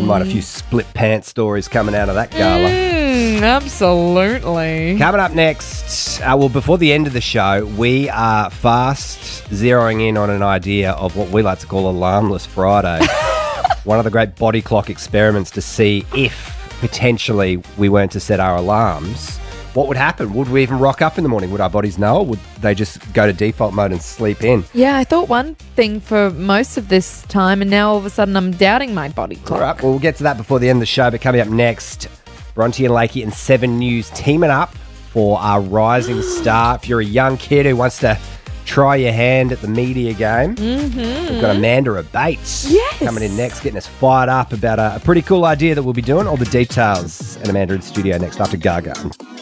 Might have a few split pants stories coming out of that gala. Absolutely. Coming up next, before the end of the show, we are fast zeroing in on an idea of what we like to call Alarmless Friday. One of the great body clock experiments to see if potentially we weren't to set our alarms, what would happen? Would we even rock up in the morning? Would our bodies know, or would they just go to default mode and sleep in? Yeah, I thought one thing for most of this time, and now all of a sudden I'm doubting my body clock. All right, well, we'll get to that before the end of the show, but coming up next, Bronte and Lakey and 7 News teaming up for our Rising Star. If you're a young kid who wants to try your hand at the media game, we've got Amanda Abates coming in next, getting us fired up about a pretty cool idea that we'll be doing. All the details, and Amanda in studio next after Gaga.